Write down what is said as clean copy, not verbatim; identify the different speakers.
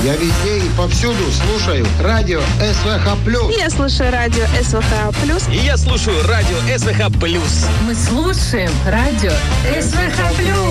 Speaker 1: Я везде и повсюду слушаю радио СВХ+.
Speaker 2: Я слушаю радио СВХ+.
Speaker 3: И я слушаю радио СВХ+.
Speaker 4: Мы слушаем радио СВХ+.